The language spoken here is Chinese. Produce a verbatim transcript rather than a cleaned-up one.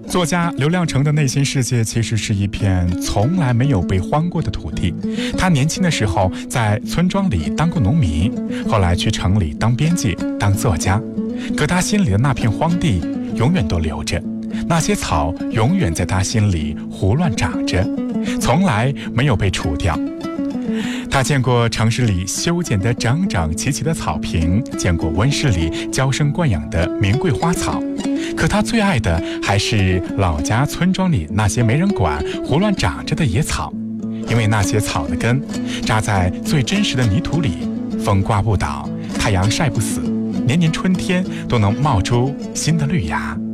作家刘亮程的内心世界其实是一片从来没有被荒过的土地。他年轻的时候在村庄里当过农民，后来去城里当编辑、当作家。可他心里的那片荒地永远都留着，那些草永远在他心里胡乱长着，从来没有被除掉。他见过城市里修剪得整整齐齐的草坪，见过温室里娇生惯养的名贵花草，可他最爱的还是老家村庄里那些没人管、胡乱长着的野草，因为那些草的根扎在最真实的泥土里，风刮不倒，太阳晒不死，年年春天都能冒出新的绿芽。